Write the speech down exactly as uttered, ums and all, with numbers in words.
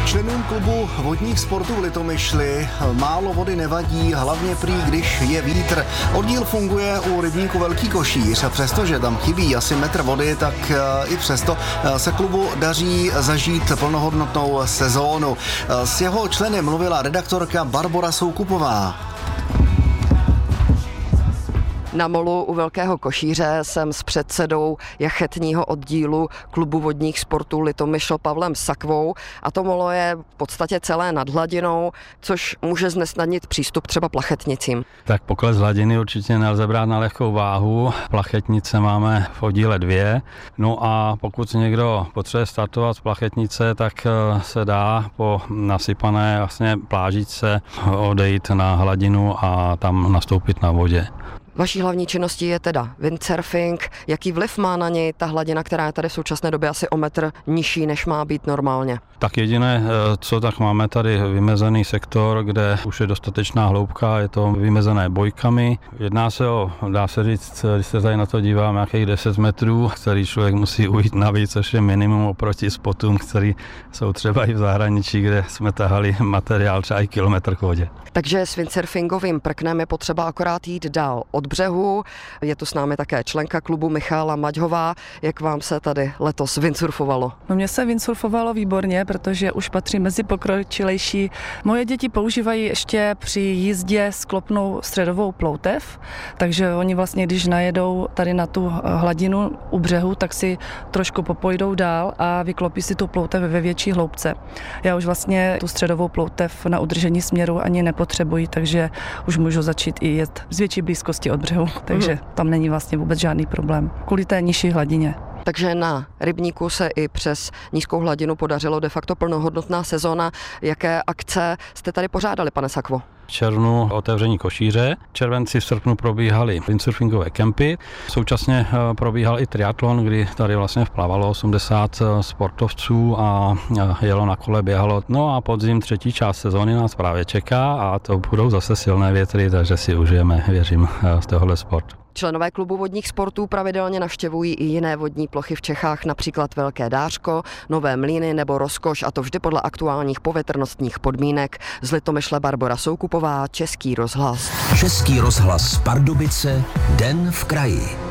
Členům klubu vodních sportů v Litomyšli málo vody nevadí, hlavně prý, když je vítr. Oddíl funguje u rybníku Velký Košíř a přestože tam chybí asi metr vody, tak i přesto se klubu daří zažít plnohodnotnou sezónu. S jeho členy mluvila redaktorka Barbora Soukupová. Na molu u Velkého Košíře jsem s předsedou jachetního oddílu klubu vodních sportů Litomyšl Pavlem Sakvou a to molo je v podstatě celé nad hladinou, což může znesnadnit přístup třeba plachetnicím. Tak pokles hladiny určitě nelze brát na lehkou váhu. Plachetnice máme v oddíle dvě. No a pokud někdo potřebuje startovat z plachetnice, tak se dá po nasypané vlastně plážičce odejít na hladinu a tam nastoupit na vodě. Vaší hlavní činností je teda windsurfing. Jaký vliv má na něj ta hladina, která je tady v současné době asi o metr nižší, než má být normálně? Tak jediné, co tak máme tady vymezený sektor, kde už je dostatečná hloubka, je to vymezené bojkami. Jedná se o, dá se říct, když se tady na to dívám, nějakých deset metrů, který člověk musí ujít navíc, což je minimum oproti spotům, který jsou třeba i v zahraničí, kde jsme tahali materiál třeba i kilometr k vodě. Takže s windsurfingovým prknem je potřeba akorát jít dál od břehu. Je tu s námi také členka klubu Michála Maďhová. Jak vám se tady letos windsurfovalo? No mně se windsurfovalo výborně, protože už patří mezi pokročilejší. Moje děti používají ještě při jízdě sklopnou středovou ploutev, takže oni vlastně, když najedou tady na tu hladinu u břehu, tak si trošku popojdou dál a vyklopí si tu ploutev ve větší hloubce. Já už vlastně tu středovou ploutev na udržení směru ani nepotřebuji, takže už můžu začít i jet z větší blízkosti od břehu, takže tam není vlastně vůbec žádný problém kvůli té nižší hladině. Takže na rybníku se i přes nízkou hladinu podařilo de facto plnohodnotná sezóna. Jaké akce jste tady pořádali, pane Sakvo? V červnu otevření košíře, v červenci v srpnu probíhaly windsurfingové kempy, současně probíhal i triatlon, kdy tady vlastně vplavalo osmdesát sportovců a jelo na kole, běhalo. No a podzim třetí část sezóny nás právě čeká a to budou zase silné větry, takže si užijeme, věřím, z tohohle sportu. Členové klubu vodních sportů pravidelně navštěvují i jiné vodní plochy v Čechách, například Velké Dářko, Nové Mlýny nebo Rozkoš, a to vždy podle aktuálních povětrnostních podmínek. Z Litomyšle Barbora Soukupová, Český rozhlas. Český rozhlas Pardubice, Den v kraji.